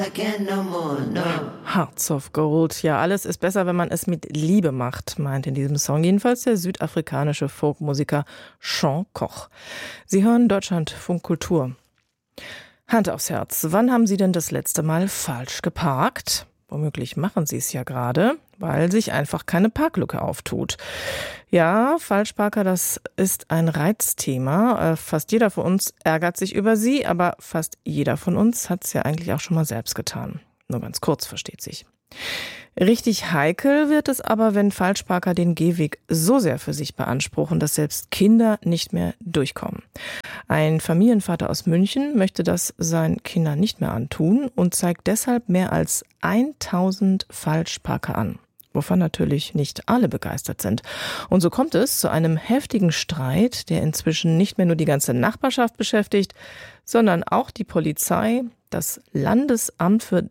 Hearts of Gold. Ja, alles ist besser, wenn man es mit Liebe macht, meint in diesem Song jedenfalls der südafrikanische Folkmusiker Sean Koch. Sie hören Deutschlandfunk Kultur. Hand aufs Herz, wann haben Sie denn das letzte Mal falsch geparkt? Womöglich machen Sie es ja gerade, weil sich einfach keine Parklücke auftut. Ja, Falschparker, das ist ein Reizthema. Fast jeder von uns ärgert sich über sie, aber fast jeder von uns hat es ja eigentlich auch schon mal selbst getan. Nur ganz kurz, versteht sich. Richtig heikel wird es aber, wenn Falschparker den Gehweg so sehr für sich beanspruchen, dass selbst Kinder nicht mehr durchkommen. Ein Familienvater aus München möchte das seinen Kindern nicht mehr antun und zeigt deshalb mehr als 1000 Falschparker an, wovon natürlich nicht alle begeistert sind. Und so kommt es zu einem heftigen Streit, der inzwischen nicht mehr nur die ganze Nachbarschaft beschäftigt, sondern auch die Polizei, das Landesamt für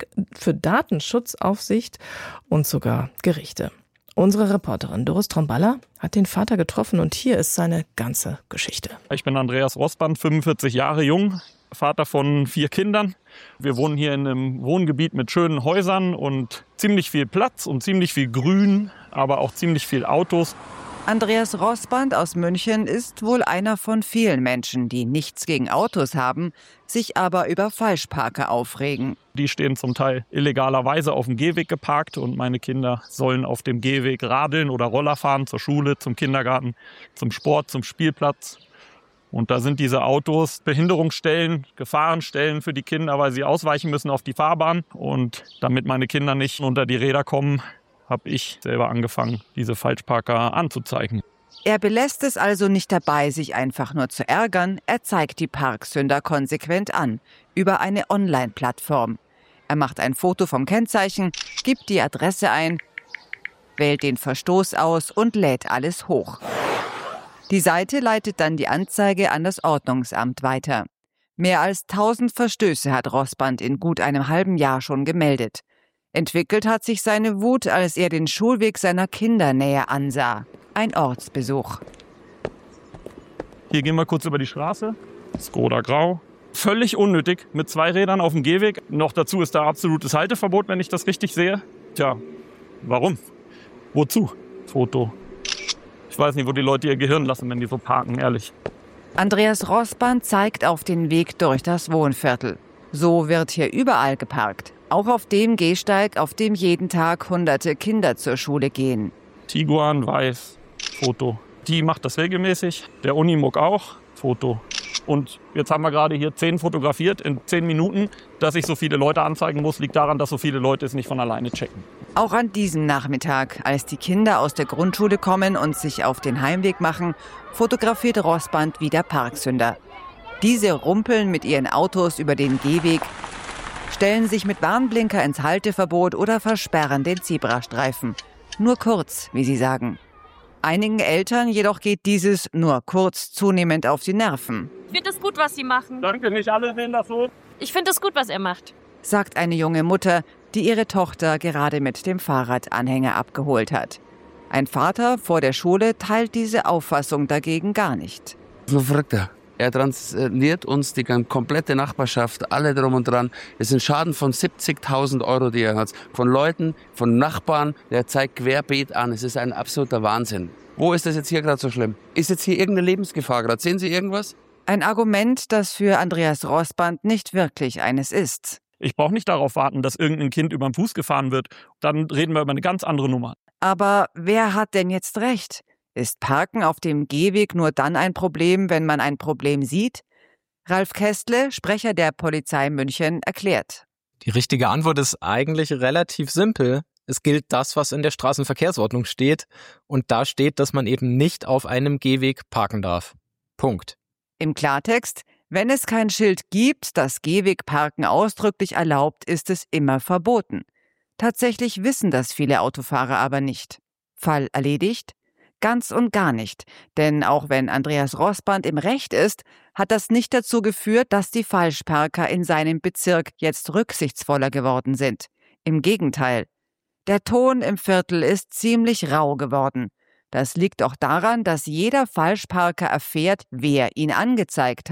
Datenschutzaufsicht und sogar Gerichte. Unsere Reporterin Doris Tromballa hat den Vater getroffen und hier ist seine ganze Geschichte. Ich bin Andreas Rossband, 45 Jahre jung, Vater von 4 Kindern. Wir wohnen hier in einem Wohngebiet mit schönen Häusern und ziemlich viel Platz und ziemlich viel Grün, aber auch ziemlich viel Autos. Andreas Rossband aus München ist wohl einer von vielen Menschen, die nichts gegen Autos haben, sich aber über Falschparker aufregen. Die stehen zum Teil illegalerweise auf dem Gehweg geparkt und meine Kinder sollen auf dem Gehweg radeln oder Roller fahren zur Schule, zum Kindergarten, zum Sport, zum Spielplatz. Und da sind diese Autos Behinderungsstellen, Gefahrenstellen für die Kinder, weil sie ausweichen müssen auf die Fahrbahn. Und damit meine Kinder nicht unter die Räder kommen, habe ich selber angefangen, diese Falschparker anzuzeigen. Er belässt es also nicht dabei, sich einfach nur zu ärgern. Er zeigt die Parksünder konsequent an, über eine Online-Plattform. Er macht ein Foto vom Kennzeichen, gibt die Adresse ein, wählt den Verstoß aus und lädt alles hoch. Die Seite leitet dann die Anzeige an das Ordnungsamt weiter. Mehr als 1000 Verstöße hat Rossband in gut einem halben Jahr schon gemeldet. Entwickelt hat sich seine Wut, als er den Schulweg seiner Kinder näher ansah. Ein Ortsbesuch. Hier gehen wir kurz über die Straße. Skoda Grau. Völlig unnötig, mit 2 Rädern auf dem Gehweg. Noch dazu ist da absolutes Halteverbot, wenn ich das richtig sehe. Tja, warum? Wozu? Foto. Ich weiß nicht, wo die Leute ihr Gehirn lassen, wenn die so parken, ehrlich. Andreas Rossband zeigt auf den Weg durch das Wohnviertel. So wird hier überall geparkt. Auch auf dem Gehsteig, auf dem jeden Tag hunderte Kinder zur Schule gehen. Tiguan, weiß, Foto. Die macht das regelmäßig. Der Unimog auch, Foto. Und jetzt haben wir gerade hier 10 fotografiert in 10 Minuten. Dass ich so viele Leute anzeigen muss, liegt daran, dass so viele Leute es nicht von alleine checken. Auch an diesem Nachmittag, als die Kinder aus der Grundschule kommen und sich auf den Heimweg machen, fotografiert Rossband wieder Parksünder. Diese rumpeln mit ihren Autos über den Gehweg, stellen sich mit Warnblinker ins Halteverbot oder versperren den Zebrastreifen. Nur kurz, wie sie sagen. Einigen Eltern jedoch geht dieses nur kurz zunehmend auf die Nerven. Ich finde es gut, was Sie machen. Danke, nicht alle sehen das so. Ich finde es gut, was er macht. Sagt eine junge Mutter, die ihre Tochter gerade mit dem Fahrradanhänger abgeholt hat. Ein Vater vor der Schule teilt diese Auffassung dagegen gar nicht. So verrückt er. Er transferiert uns die komplette Nachbarschaft, alle drum und dran. Es sind Schaden von 70.000 €, die er hat. Von Leuten, von Nachbarn, der zeigt querbeet an. Es ist ein absoluter Wahnsinn. Wo ist das jetzt hier gerade so schlimm? Ist jetzt hier irgendeine Lebensgefahr gerade? Sehen Sie irgendwas? Ein Argument, das für Andreas Rossband nicht wirklich eines ist. Ich brauche nicht darauf warten, dass irgendein Kind über den Fuß gefahren wird. Dann reden wir über eine ganz andere Nummer. Aber wer hat denn jetzt recht? Ist Parken auf dem Gehweg nur dann ein Problem, wenn man ein Problem sieht? Ralf Kästle, Sprecher der Polizei München, erklärt. Die richtige Antwort ist eigentlich relativ simpel. Es gilt das, was in der Straßenverkehrsordnung steht. Und da steht, dass man eben nicht auf einem Gehweg parken darf. Punkt. Im Klartext, wenn es kein Schild gibt, das Gehwegparken ausdrücklich erlaubt, ist es immer verboten. Tatsächlich wissen das viele Autofahrer aber nicht. Fall erledigt? Ganz und gar nicht. Denn auch wenn Andreas Rossband im Recht ist, hat das nicht dazu geführt, dass die Falschparker in seinem Bezirk jetzt rücksichtsvoller geworden sind. Im Gegenteil. Der Ton im Viertel ist ziemlich rau geworden. Das liegt auch daran, dass jeder Falschparker erfährt, wer ihn angezeigt hat.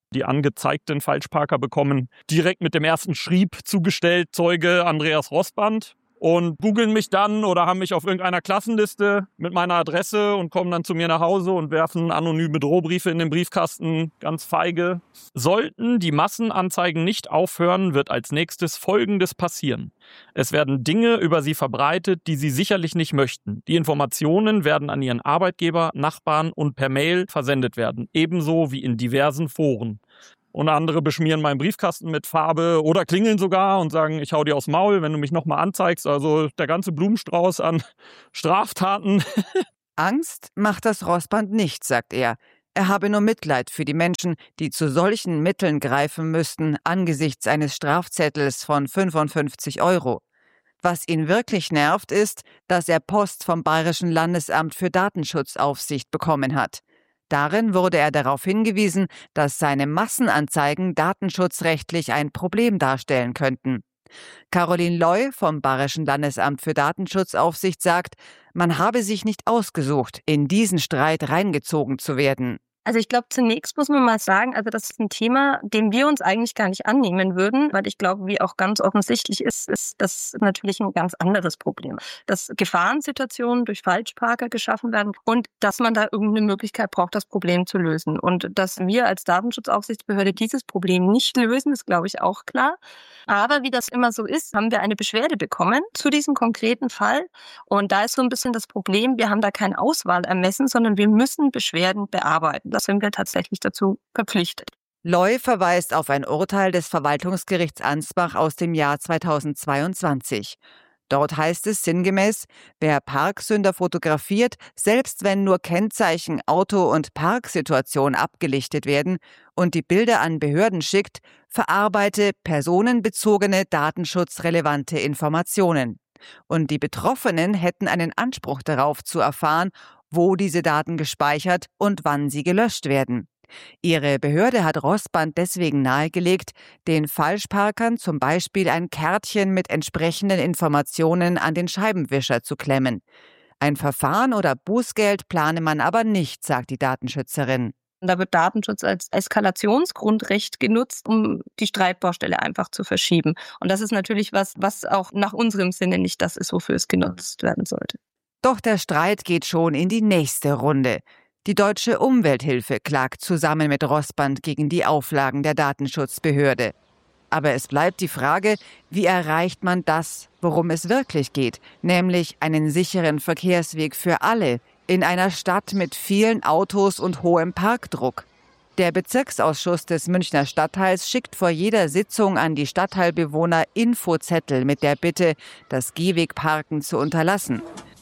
Die angezeigten Falschparker bekommen direkt mit dem ersten Schrieb zugestellt, Zeuge Andreas Rossband. Und googeln mich dann oder haben mich auf irgendeiner Klassenliste mit meiner Adresse und kommen dann zu mir nach Hause und werfen anonyme Drohbriefe in den Briefkasten, ganz feige. Sollten die Massenanzeigen nicht aufhören, wird als nächstes Folgendes passieren. Es werden Dinge über sie verbreitet, die sie sicherlich nicht möchten. Die Informationen werden an ihren Arbeitgeber, Nachbarn und per Mail versendet werden, ebenso wie in diversen Foren. Und andere beschmieren meinen Briefkasten mit Farbe oder klingeln sogar und sagen, ich hau dir aufs Maul, wenn du mich nochmal anzeigst. Also der ganze Blumenstrauß an Straftaten. Angst macht das Rossband nicht, sagt er. Er habe nur Mitleid für die Menschen, die zu solchen Mitteln greifen müssten angesichts eines Strafzettels von 55 €. Was ihn wirklich nervt, ist, dass er Post vom Bayerischen Landesamt für Datenschutzaufsicht bekommen hat. Darin wurde er darauf hingewiesen, dass seine Massenanzeigen datenschutzrechtlich ein Problem darstellen könnten. Caroline Loy vom Bayerischen Landesamt für Datenschutzaufsicht sagt, man habe sich nicht ausgesucht, in diesen Streit reingezogen zu werden. Also ich glaube, zunächst muss man mal sagen, also das ist ein Thema, dem wir uns eigentlich gar nicht annehmen würden, weil ich glaube, wie auch ganz offensichtlich ist das natürlich ein ganz anderes Problem. Dass Gefahrensituationen durch Falschparker geschaffen werden und dass man da irgendeine Möglichkeit braucht, das Problem zu lösen. Und dass wir als Datenschutzaufsichtsbehörde dieses Problem nicht lösen, ist, glaube ich, auch klar. Aber wie das immer so ist, haben wir eine Beschwerde bekommen zu diesem konkreten Fall. Und da ist so ein bisschen das Problem, wir haben da kein Auswahlermessen, sondern wir müssen Beschwerden bearbeiten. Da sind wir tatsächlich dazu verpflichtet. Loy verweist auf ein Urteil des Verwaltungsgerichts Ansbach aus dem Jahr 2022. Dort heißt es sinngemäß, wer Parksünder fotografiert, selbst wenn nur Kennzeichen, Auto- und Parksituation abgelichtet werden und die Bilder an Behörden schickt, verarbeite personenbezogene datenschutzrelevante Informationen. Und die Betroffenen hätten einen Anspruch darauf zu erfahren, wo diese Daten gespeichert und wann sie gelöscht werden. Ihre Behörde hat Rossband deswegen nahegelegt, den Falschparkern zum Beispiel ein Kärtchen mit entsprechenden Informationen an den Scheibenwischer zu klemmen. Ein Verfahren oder Bußgeld plane man aber nicht, sagt die Datenschützerin. Da wird Datenschutz als Eskalationsgrundrecht genutzt, um die Streitbaustelle einfach zu verschieben. Und das ist natürlich was auch nach unserem Sinne nicht das ist, wofür es genutzt werden sollte. Doch der Streit geht schon in die nächste Runde. Die Deutsche Umwelthilfe klagt zusammen mit Rossband gegen die Auflagen der Datenschutzbehörde. Aber es bleibt die Frage, wie erreicht man das, worum es wirklich geht, nämlich einen sicheren Verkehrsweg für alle in einer Stadt mit vielen Autos und hohem Parkdruck. Der Bezirksausschuss des Münchner Stadtteils schickt vor jeder Sitzung an die Stadtteilbewohner Infozettel mit der Bitte, das Gehwegparken zu unterlassen.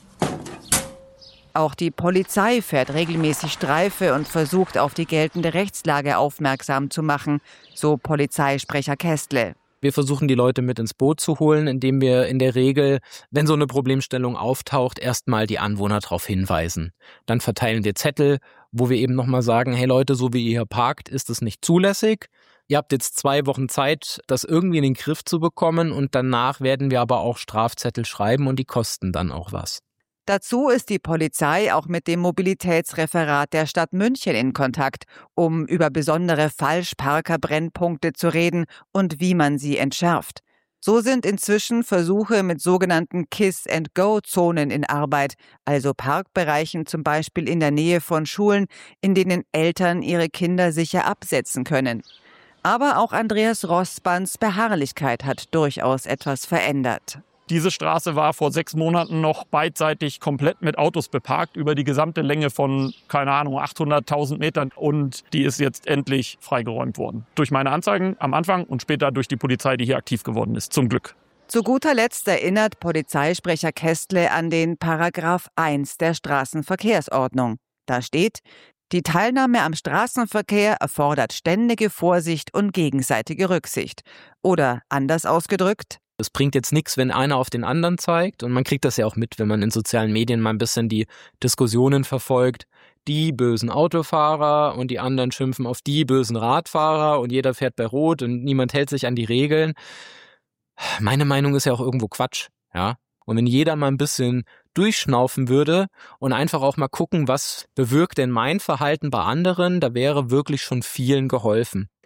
Auch die Polizei fährt regelmäßig Streife und versucht, auf die geltende Rechtslage aufmerksam zu machen, so Polizeisprecher Kästle. Wir versuchen, die Leute mit ins Boot zu holen, indem wir in der Regel, wenn so eine Problemstellung auftaucht, erstmal die Anwohner darauf hinweisen. Dann verteilen wir Zettel, wo wir eben nochmal sagen, hey Leute, so wie ihr hier parkt, ist es nicht zulässig. Ihr habt jetzt 2 Wochen Zeit, das irgendwie in den Griff zu bekommen und danach werden wir aber auch Strafzettel schreiben und die kosten dann auch was. Dazu ist die Polizei auch mit dem Mobilitätsreferat der Stadt München in Kontakt, um über besondere Falschparker-Brennpunkte zu reden und wie man sie entschärft. So sind inzwischen Versuche mit sogenannten Kiss-and-Go-Zonen in Arbeit, also Parkbereichen zum Beispiel in der Nähe von Schulen, in denen Eltern ihre Kinder sicher absetzen können. Aber auch Andreas Rossbands Beharrlichkeit hat durchaus etwas verändert. Diese Straße war vor 6 Monaten noch beidseitig komplett mit Autos beparkt, über die gesamte Länge von, 800.000 Metern. Und die ist jetzt endlich freigeräumt worden. Durch meine Anzeigen am Anfang und später durch die Polizei, die hier aktiv geworden ist. Zum Glück. Zu guter Letzt erinnert Polizeisprecher Kästle an den Paragraph 1 der Straßenverkehrsordnung. Da steht: Die Teilnahme am Straßenverkehr erfordert ständige Vorsicht und gegenseitige Rücksicht. Oder anders ausgedrückt: Es bringt jetzt nichts, wenn einer auf den anderen zeigt. Und man kriegt das ja auch mit, wenn man in sozialen Medien mal ein bisschen die Diskussionen verfolgt. Die bösen Autofahrer und die anderen schimpfen auf die bösen Radfahrer und jeder fährt bei Rot und niemand hält sich an die Regeln. Meine Meinung ist ja auch irgendwo Quatsch, ja. Und wenn jeder mal ein bisschen durchschnaufen würde und einfach auch mal gucken, was bewirkt denn mein Verhalten bei anderen, da wäre wirklich schon vielen geholfen.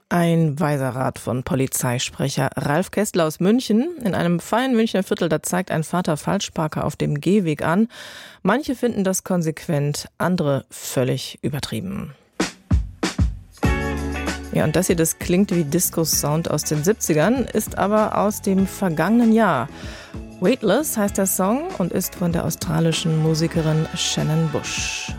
Ein weiser Rat von Polizeisprecher Ralf Kessler aus München. In einem feinen Münchner Viertel, da zeigt ein Vater Falschparker auf dem Gehweg an. Manche finden das konsequent, andere völlig übertrieben. Ja, und das hier, das klingt wie Disco-Sound aus den 70ern, ist aber aus dem vergangenen Jahr. Weightless heißt der Song und ist von der australischen Musikerin Shannon Bush.